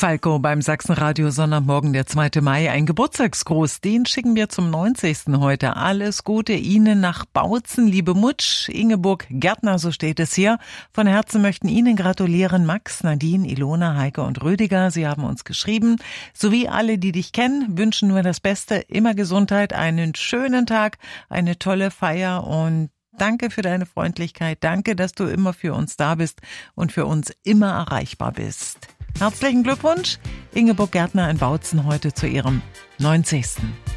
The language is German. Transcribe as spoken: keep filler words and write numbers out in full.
Falco beim Sachsenradio Sonntagmorgen, der zweite Mai. Ein Geburtstagsgruß, den schicken wir zum neunzigsten heute. Alles Gute Ihnen nach Bautzen, liebe Mutsch, Ingeborg Gärtner, so steht es hier. Von Herzen möchten Ihnen gratulieren Max, Nadine, Ilona, Heike und Rüdiger. Sie haben uns geschrieben. Sowie alle, die dich kennen, wünschen nur das Beste, immer Gesundheit, einen schönen Tag, eine tolle Feier und danke für deine Freundlichkeit. Danke, dass du immer für uns da bist und für uns immer erreichbar bist. Herzlichen Glückwunsch, Ingeborg Gärtner in Bautzen heute zu ihrem neunzigsten